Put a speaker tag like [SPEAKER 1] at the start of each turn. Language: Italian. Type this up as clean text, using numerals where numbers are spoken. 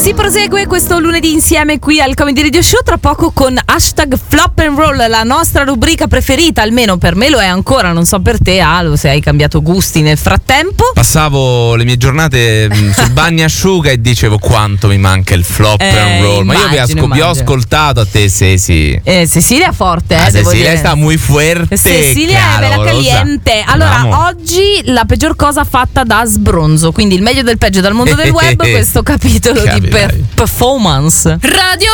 [SPEAKER 1] Si prosegue questo lunedì insieme qui al Comedy Radio Show, tra poco con hashtag Flop and Roll, la nostra rubrica preferita, almeno per me lo è ancora, non so per te Alo se hai cambiato gusti nel frattempo.
[SPEAKER 2] Passavo le mie giornate sul bagnasciuga e dicevo quanto mi manca il flop and roll. Ma io vi ho ascoltato a te Ceci.
[SPEAKER 1] Cecilia forte,
[SPEAKER 2] Cecilia
[SPEAKER 1] dire.
[SPEAKER 2] Sta muy fuerte.
[SPEAKER 1] Cecilia è bella caliente. Allora, oggi la peggior cosa fatta da sbronzo, quindi il meglio del peggio dal mondo del web, questo capitolo di performance. Radio